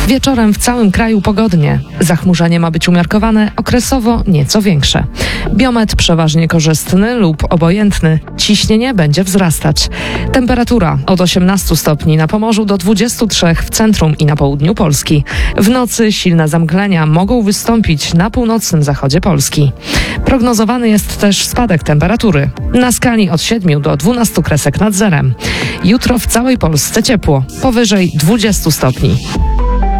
Wieczorem w całym kraju pogodnie. Zachmurzenie ma być umiarkowane, okresowo nieco większe. Biometr przeważnie korzystny lub obojętny. Ciśnienie będzie wzrastać. Temperatura od 18 stopni na Pomorzu do 23 w centrum i na południu Polski. W nocy silne zamglenia mogą wystąpić na północnym zachodzie Polski. Prognozowany jest też spadek temperatury. Na skali od 7 do 12 kresek nad zerem. Jutro w całej Polsce ciepło, powyżej 20 stopni.